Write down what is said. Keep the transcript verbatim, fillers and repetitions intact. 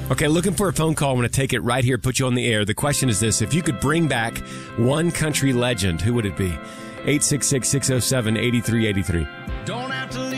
Okay, looking for a phone call. I'm going to take it right here, put you on the air. The question is this. If you could bring back one country legend, who would it be? eight six six, six oh seven, eight three eight three. Don't have to leave.